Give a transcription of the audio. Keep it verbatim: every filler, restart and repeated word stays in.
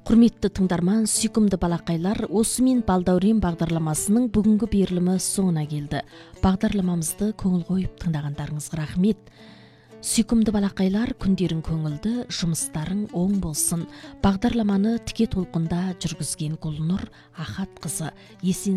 Құрметті тыңдарман, сүйкімді балақайлар, осымен Балдәурен бағдарламасының бүгінгі берілімі соңына келді. Бағдарламамызды көңіл қойып тыңдағандарыңызға рахмет. Сүйкімді балақайлар, күндерің көңілді, жұмыстарың оң болсын. Бағдарламаны тіке толқында жүргізген Гүлнұр Ахатқызы. Есен